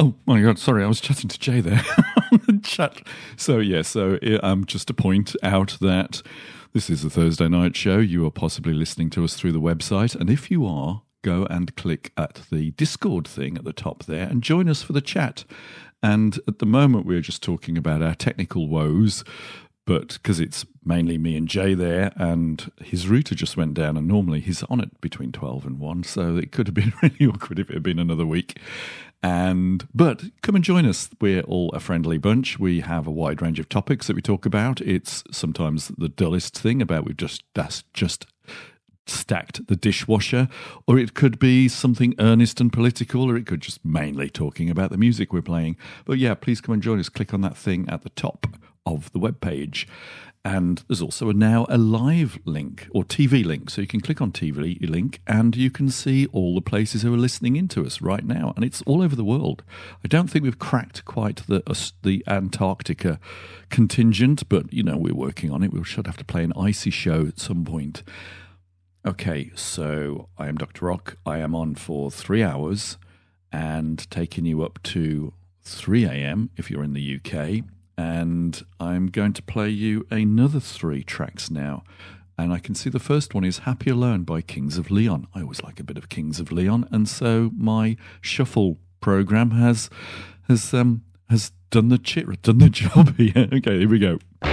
Oh my God, sorry, I was chatting to Jay there on the chat. So just to point out that this is a Thursday night show. You are possibly listening to us through the website. And if you are, go and click at the Discord thing at the top there and join us for the chat. And at the moment, we're just talking about our technical woes, but because it's mainly me and Jay there, and his router just went down, and normally he's on it between 12 and 1, so it could have been really awkward if it had been another week. But come and join us. We're all a friendly bunch. We have a wide range of topics that we talk about. It's sometimes the dullest thing about that's just stacked the dishwasher, or it could be something earnest and political, or it could just mainly talking about the music we're playing. But yeah, please come and join us. Click on that thing at the top of the webpage. And there's also now a live link or TV link. So you can click on TV link and you can see all the places who are listening into us right now. And it's all over the world. I don't think we've cracked quite the Antarctica contingent, but, we're working on it. We should have to play an icy show at some point. Okay, so I am Dr. Rock. I am on for 3 hours and taking you up to 3 a.m. if you're in the UK. And I'm going to play you another 3 tracks now. And I can see the first one is Happy Alone by Kings of Leon. I always like a bit of Kings of Leon. And so my shuffle program has done the job here. Okay, here we go.